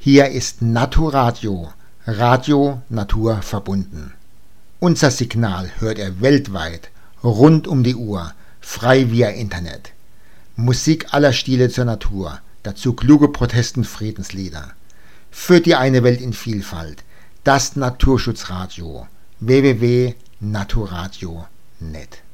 Hier ist Naturadio, Radio Natur verbunden. Unser Signal hört er weltweit, rund um die Uhr, frei via Internet. Musik aller Stile zur Natur, dazu kluge Protest- und Friedenslieder. Für die eine Welt in Vielfalt, das Naturschutzradio, www.naturadio.net.